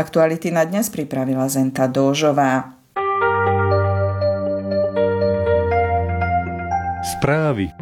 Aktuality na dnes pripravila Zenta Dóžová. Správy.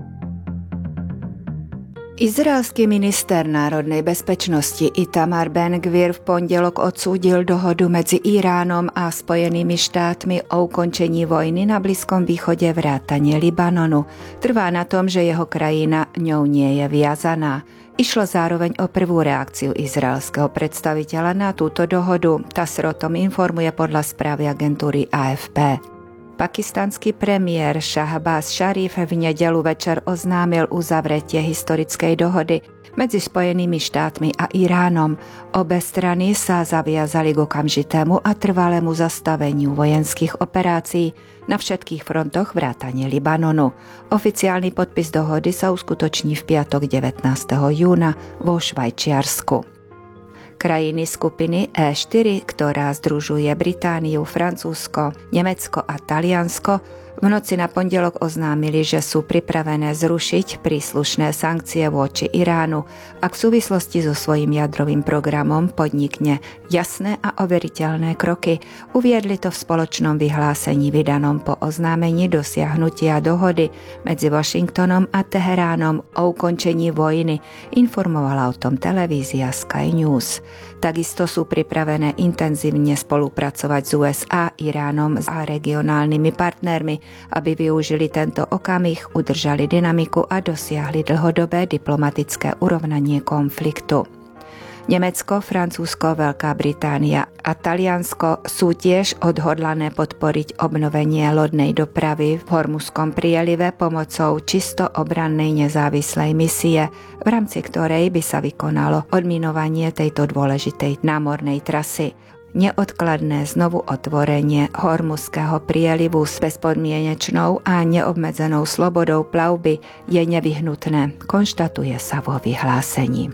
Izraelský minister národnej bezpečnosti Itamar Ben-Gvir v pondelok odsúdil dohodu medzi Iránom a Spojenými štátmi o ukončení vojny na Blízkom východe vrátane Libanonu. Trvá na tom, že jeho krajina ňou nie je viazaná. Išlo zároveň o prvú reakciu izraelského predstaviteľa na túto dohodu. TASR o tom informuje podľa správy agentúry AFP. Pakistanský premiér Shahbaz Sharif v nedeľu večer oznámil uzavretie historickej dohody medzi Spojenými štátmi a Iránom. Obe strany sa zaviazali k okamžitému a trvalému zastaveniu vojenských operácií na všetkých frontoch vrátane Libanonu. Oficiálny podpis dohody sa uskutoční v piatok 19. júna vo Švajčiarsku. Krajiny skupiny E4, ktorá združuje Britániu, Francúzsko, Nemecko a Taliansko, v noci na pondelok oznámili, že sú pripravené zrušiť príslušné sankcie voči Iránu, ak v súvislosti so svojím jadrovým programom podnikne jasné a overiteľné kroky. Uviedli to v spoločnom vyhlásení vydanom po oznámení dosiahnutia dohody medzi Washingtonom a Teheránom o ukončení vojny. Informovala o tom televízia Sky News. Takisto sú pripravené intenzívne spolupracovať s USA, Iránom a regionálnymi partnermi, aby využili tento okamih, udržali dynamiku a dosiahli dlhodobé diplomatické urovnanie konfliktu. Nemecko, Francúzsko, Veľká Británia a Taliansko sú tiež odhodlané podporiť obnovenie lodnej dopravy v Hormuzskom prielive pomocou čisto obrannej nezávislej misie, v rámci ktorej by sa vykonalo odminovanie tejto dôležitej námornej trasy. Neodkladné znovu otvorenie Hormuzského prielivu s bezpodmienečnou a neobmedzenou slobodou plavby je nevyhnutné, konštatuje sa vo vyhlásení.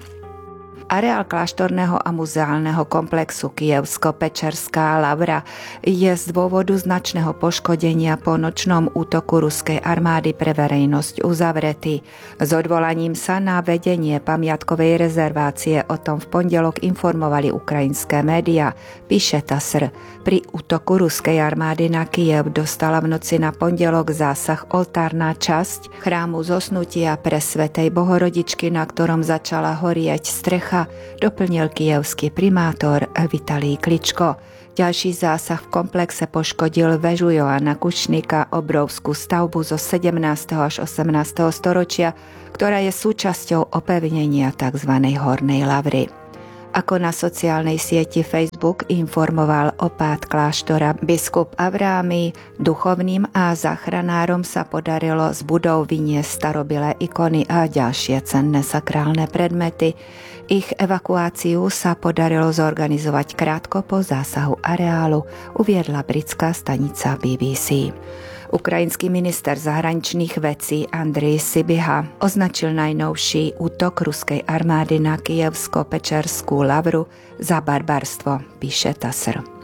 Areál kláštorného a muzeálneho komplexu Kyjevsko-Pečerská Lavra je z dôvodu značného poškodenia po nočnom útoku ruskej armády pre verejnosť uzavretý. S odvolaním sa na vedenie pamiatkovej rezervácie o tom v pondelok informovali ukrajinské médiá, píše TASR. Pri útoku ruskej armády na Kyjev dostala v noci na pondelok zásah oltárna časť chrámu Zosnutia pre svätej Bohorodičky, na ktorom začala horieť strecha, doplnil kyjevský primátor Vitalij Kličko. Ďalší zásah v komplexe poškodil väžu Joana Kučníka, obrovskú stavbu zo 17. až 18. storočia, ktorá je súčasťou opevnenia tzv. Hornej Lavry. Ako na sociálnej sieti Facebook informoval opát kláštora biskup Avrámy, duchovným a záchranárom sa podarilo z budov vyniesť starobilé ikony a ďalšie cenné sakrálne predmety. Ich evakuáciu sa podarilo zorganizovať krátko po zásahu areálu, uviedla britská stanica BBC. Ukrajinský minister zahraničných vecí Andrej Sybiha označil najnovší útok ruskej armády na Kyjevsko-Pečerskú Lavru za barbarstvo, píše TASR.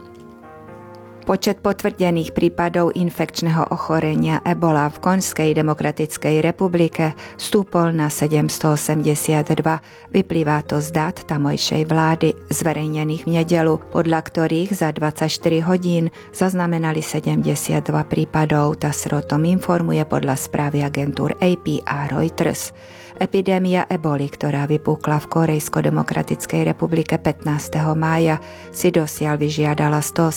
Počet potvrdených prípadov infekčného ochorenia Ebola v Konžskej demokratickej republike stúpol na 782. Vyplýva to z dát tamojšej vlády, zverejnených v nedeľu, podľa ktorých za 24 hodín zaznamenali 72 prípadov. TASR o tom informuje podľa správy agentúr AP a Reuters. Epidémia eboli, ktorá vypukla v Korejsko-demokratickej republike 15. mája, si dosiaľ vyžiadala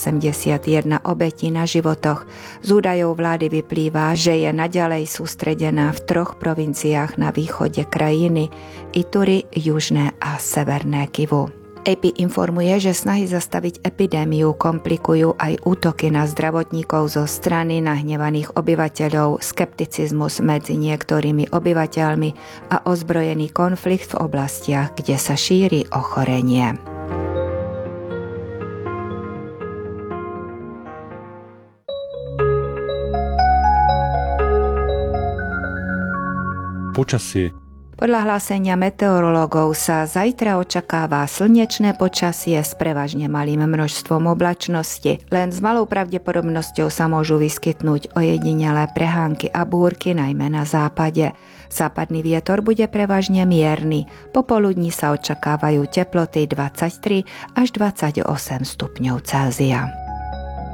181 obetí na životoch. Z údajov vlády vyplýva, že je naďalej sústredená v 3 provinciách na východe krajiny: Ituri, Južné a Severné Kivu. AP informuje, že snahy zastaviť epidémiu komplikujú aj útoky na zdravotníkov zo strany nahnevaných obyvateľov, skepticizmus medzi niektorými obyvateľmi a ozbrojený konflikt v oblastiach, kde sa šíri ochorenie. Počasie. Podľa hlásenia meteorológov sa zajtra očakáva slnečné počasie s prevažne malým množstvom oblačnosti. Len s malou pravdepodobnosťou sa môžu vyskytnúť ojedinelé prehánky a búrky, najmä na západe. Západný vietor bude prevažne mierny. Popoludní sa očakávajú teploty 23 až 28 stupňov Celzia.